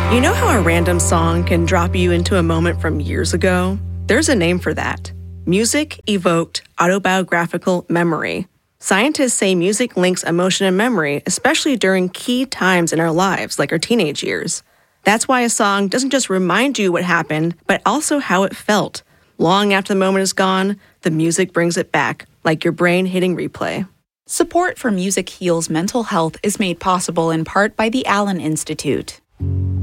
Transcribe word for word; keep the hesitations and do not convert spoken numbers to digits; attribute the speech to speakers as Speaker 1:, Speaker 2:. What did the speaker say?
Speaker 1: You know how a random song can drop you into a moment from years ago? There's a name for that. Music-evoked autobiographical memory. Scientists say music links emotion and memory, especially during key times in our lives, like our teenage years. That's why a song doesn't just remind you what happened, but also how it felt. Long after the moment is gone, the music brings it back, like your brain hitting replay.
Speaker 2: Support for Music Heals Mental Health is made possible in part by the Allen Institute.